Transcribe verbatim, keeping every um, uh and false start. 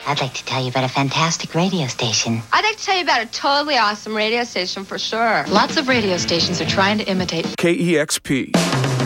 I'd like to tell you about a fantastic radio station. I'd like to tell you about a totally awesome radio station for sure. Lots of radio stations are trying to imitate K E X P.